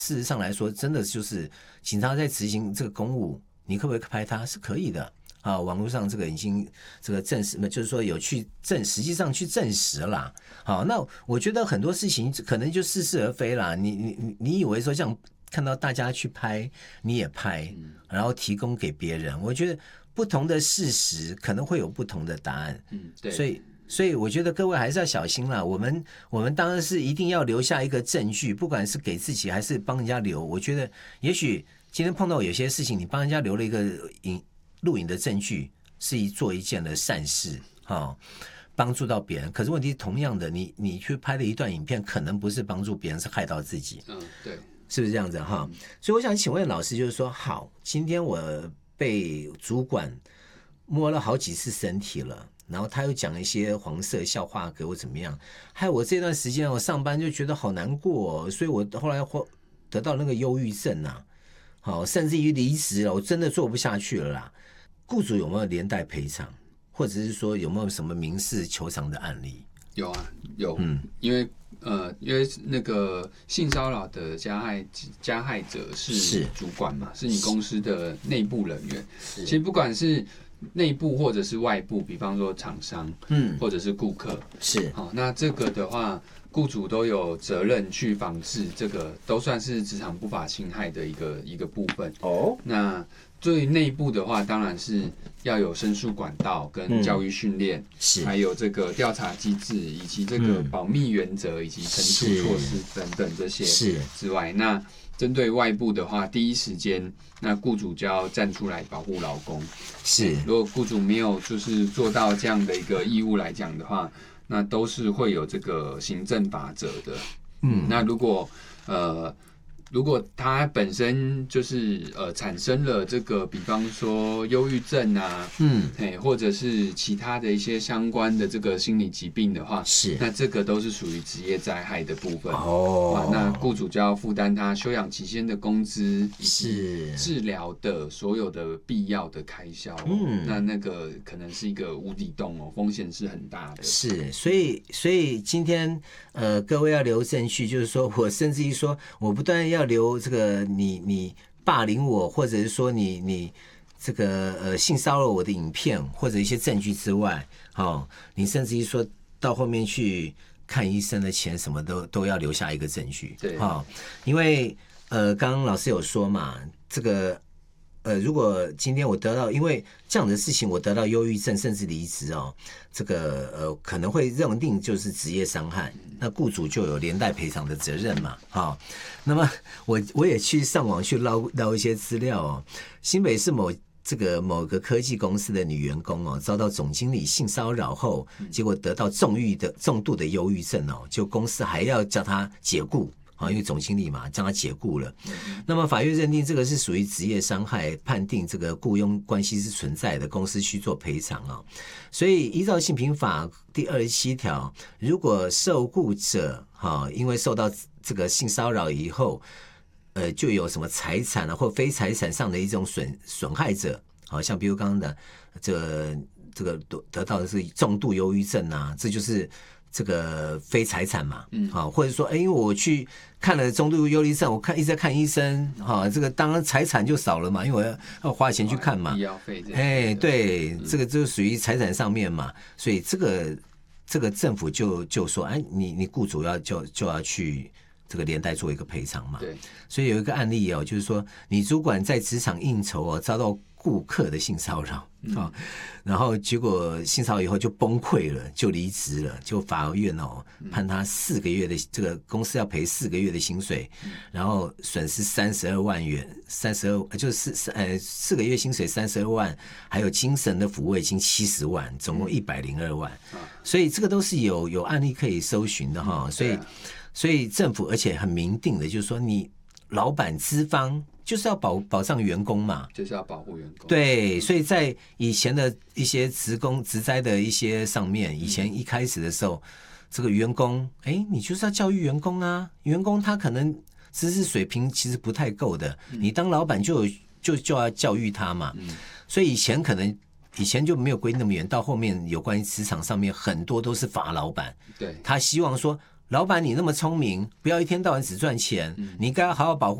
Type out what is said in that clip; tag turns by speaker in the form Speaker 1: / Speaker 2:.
Speaker 1: 事实上来说，真的就是警察在执行这个公务，你可不可以拍他是可以的啊。网络上这个已经这个证实，就是说有去实际上去证实啦。好，那我觉得很多事情可能就似是而非啦。你以为说这样看到大家去拍，你也拍，然后提供给别人，我觉得不同的事实可能会有不同的答案。对。所以我觉得各位还是要小心啦。我们当然是一定要留下一个证据，不管是给自己还是帮人家留。我觉得也许今天碰到有些事情，你帮人家留了一个录影的证据，是做一件的善事，帮助到别人。可是问题同样的，你去拍的一段影片，可能不是帮助别人，是害到自己。
Speaker 2: 对，
Speaker 1: 是不是这样子哈？所以我想请问老师，就是说，好，今天我被主管摸了好几次身体了。然后他又讲一些黄色笑话给我怎么样，害我这段时间我上班就觉得好难过，所以我后来得到那个忧郁症啊，好，甚至于离职了，我真的做不下去了啦。雇主有没有连带赔偿，或者是说有没有什么民事求偿的案例？
Speaker 2: 有啊，有，因为那个性骚扰的加害者是主管嘛，是你公司的内部人员，其实不管是内部或者是外部，比方说厂商，或者是顾客，
Speaker 1: 是
Speaker 2: 好，那这个的话，雇主都有责任去防治，这个都算是职场不法侵害的一个部分。那对于内部的话，当然是要有申诉管道跟教育训练，还有这个调查机制，以及这个保密原则以及惩处措施等等这些之外，那针对外部的话，第一时间，那雇主就要站出来保护劳工。
Speaker 1: 是，
Speaker 2: 如果雇主没有就是做到这样的一个义务来讲的话，那都是会有这个行政法则的。那如果他本身就是产生了这个，比方说忧郁症啊，或者是其他的一些相关的这个心理疾病的话，那这个都是属于职业灾害的部分。那雇主就要负担他休养期间的工资以及治疗的所有的必要的开销。那个可能是一个无底洞哦，风险是很大的。
Speaker 1: 是，所以今天各位要留证据，就是说我甚至于说我不断要留这个你霸凌我，或者是说你这个性骚扰我的影片或者一些证据之外，你甚至于说到后面去看医生的钱什么都要留下一个证据。
Speaker 2: 对，
Speaker 1: 因为刚刚老师有说嘛，这个如果今天我得到因为这样的事情我得到忧郁症甚至离职这个可能会认定就是职业伤害，那雇主就有连带赔偿的责任嘛。那么我也去上网去捞一些资料新北市某个科技公司的女员工遭到总经理性骚扰后，结果得到重度的忧郁症就公司还要叫她解雇。因为总经理嘛，将他解雇了。那么法院认定这个是属于职业伤害，判定这个雇佣关系是存在的，公司需做赔偿所以依照性平法第27条，如果受雇者因为受到这个性骚扰以后，就有什么财产或非财产上的一种损害者，像比如刚刚的这个得到的是重度忧郁症这就是这个非财产嘛，或者说，因为我去看了重度忧郁症，我一直在看医生，这个当然财产就少了嘛，因为我要花钱去看嘛，
Speaker 2: 医药费
Speaker 1: 对，这个就属于财产上面嘛，所以这个政府就说，你雇主就要去这个连带做一个赔偿嘛，
Speaker 2: 对，
Speaker 1: 所以有一个案例就是说，你主管在职场应酬遭到顾客的性骚扰然后结果性骚扰以后就崩溃了，就离职了，就法院判他4个月的这个公司要赔4个月的薪水，然后损失32万元就是4个月薪水32万，还有精神的抚慰金70万，总共102万，所以这个都是有案例可以搜寻的所以政府而且很明定的，就是说你老板资方就是要保障员工嘛，
Speaker 2: 就是要保护员工。
Speaker 1: 对，所以在以前的一些职灾的一些上面，以前一开始的时候，这个员工，你就是要教育员工啊，员工他可能知识水平其实不太够的，你当老板就要教育他嘛。所以以前就没有规定那么严，到后面有关于职场上面很多都是罚老板，
Speaker 2: 对，
Speaker 1: 他希望说老板你那么聪明，不要一天到晚只赚钱，你应该好好保护